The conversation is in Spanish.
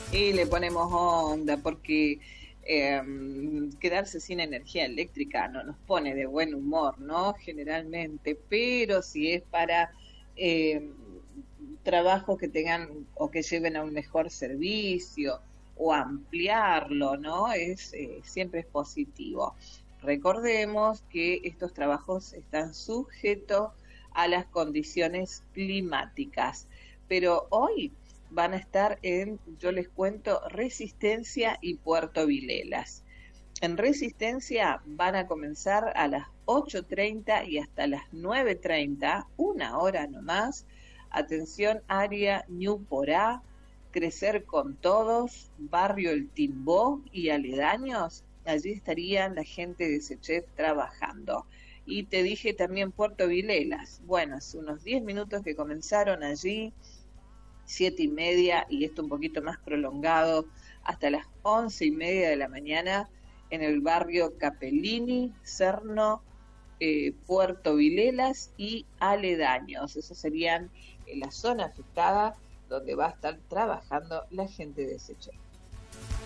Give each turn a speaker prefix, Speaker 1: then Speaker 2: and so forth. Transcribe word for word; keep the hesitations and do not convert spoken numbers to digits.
Speaker 1: Y le ponemos onda porque eh, quedarse sin energía eléctrica no nos pone de buen humor, ¿no? Generalmente, pero si es para eh, trabajos que tengan o que lleven a un mejor servicio o ampliarlo, ¿no? Es eh, siempre es positivo. Recordemos que estos trabajos están sujetos a las condiciones climáticas, pero hoy van a estar en, yo les cuento, Resistencia y Puerto Vilelas. En Resistencia van a comenzar a las ocho treinta y hasta las nueve treinta, una hora nomás. Atención, área Ñu Porá, Crecer con Todos, Barrio El Timbó y aledaños. Allí estarían la gente de Sechet trabajando. Y te dije también Puerto Vilelas. Bueno, hace unos diez minutos que comenzaron allí, siete y media, y esto un poquito más prolongado, hasta las once y media de la mañana, en el barrio Capellini, Cerno, eh, Puerto Vilelas y aledaños. Esas serían eh, la zona afectada donde va a estar trabajando la gente de Sechet.